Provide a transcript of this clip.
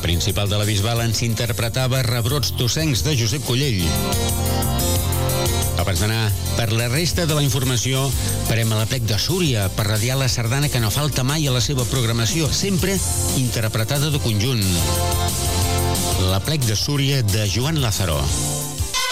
principal de la Bisbal ens interpretava Rebrots tossencs de Josep Collell. Abans d'anar per la resta de la informació, parem a la Plec de Súria per radiar la sardana que no falta mai a la seva programació, sempre interpretada de conjunt. La Plec de Súria de Joan Lázaro.